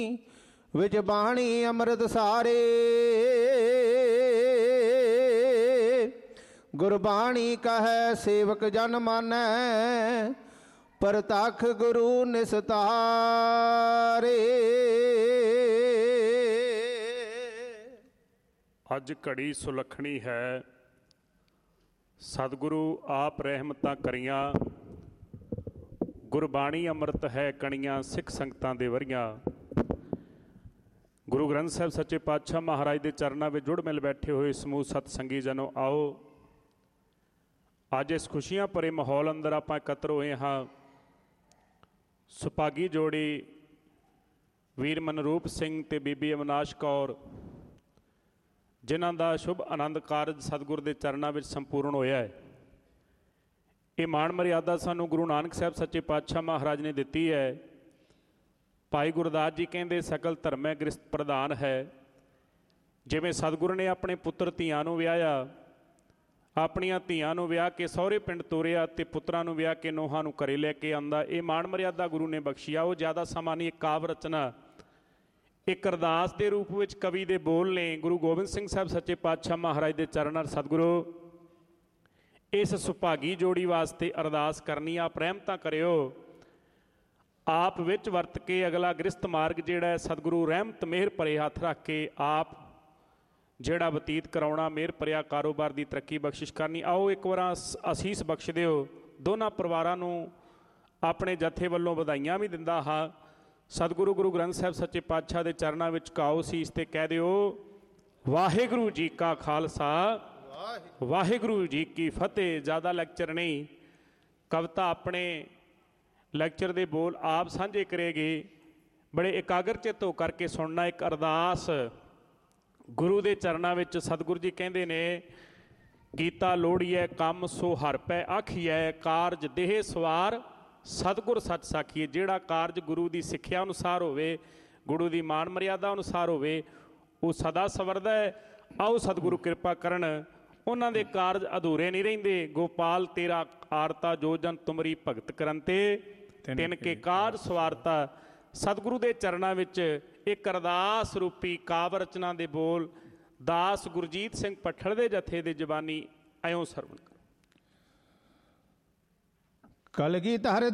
विच बाणी अमृत सारे। गुरबाणी कहे सेवक जन मानै, परतख गुरु निस्तारे। अज घड़ी सुलखणी है, सतगुरु आप रहमतां करियां। गुरबाणी अमृत है कणियां, सिख संगतां दे वरियां। गुरु ग्रंथ साहिब सच्चे पातशाह महाराज के चरणों में जुड़ मिल बैठे हुए समूह सतसंगी जनों, आओ अज इस खुशियां भरे माहौल अंदर आप एकत्र होए हाँ। सुभागी जोड़ी वीर मनरूप सिंह ते बीबी अविनाश कौर, जिन्हां दा शुभ आनंद कारज सतगुर के चरणों में संपूर्ण होया है। ये मान मर्यादा सानू गुरु नानक साहब सच्चे पातशाह महाराज ने दिती है। भाई गुरदास जी कहते सकल धर्मै गृहस्थ प्रधान है। जिवें सतगुर ने अपने पुत्र धियां नूं विआया, अपनियां धियां नूं विआह के सहुरे पिंड तोरिया ते पुत्रां नूं विआह के नोहां नूं घरे लैके आंदा, ये मान मर्यादा गुरु ने बख्शिया। वो ज़्यादा समा नहीं, एक काव्य रचना, एक अरदास के रूप में कवि दे बोल ने गुरु गोबिंद सिंह साहब सच्चे पातशाह महाराज के चरणों सतगुरु इस सुभागी जोड़ी वास्ते अरदास करनी। आप रहमतां करियो, आप विच वरत के अगला गृहस्थ मार्ग जिहड़ा सतगुरु रहमत मेहर भरे हथ रख के आप जिहड़ा बतीत कराउणा, मेहर भरिया कारोबार की तरक्की बख्शिश करनी। आओ एक बार असीस बख्श दिओ। दोनों परिवारां नूं अपने जथे वल्लों वधाइयां भी दिंदा हाँ। सतगुरु गुरु ग्रंथ साहिब सच्चे पातशाह के चरणों में झुकाओ सीस ते कह दिओ, वाहिगुरू जी का खालसा वाहिगुरू जी की फतेह। ज़्यादा लैक्चर नहीं, कविता अपने लैक्चर दे बोल आप साझे करेगी। बड़े एकाग्र चित हो करके सुनना। एक अरदास गुरु के चरणों में सतगुरु जी कहते ने, कीता लोड़िए कम सो हर पै आखिए, कारज देह सवार सतगुर सच साखीए। जिहड़ा कारज गुरु की सिक्ख्या अनुसार होवे, गुरु की मान मर्यादा अनुसार होवे, वो सदा सवरदा है। आओ सतगुरु कृपा करन, उन्हां दे कारज अधूरे नहीं रहिंदे। गोपाल तेरा आरता जो जन तुमरी भगत करंते, तिन के कार सवारता। सतगुरु के चरणों में एक अरदास रूपी काव्य रचना के बोल दास गुरजीत सिंह पठड़ के जथे की जबानी आयों सरवण। कलगीधर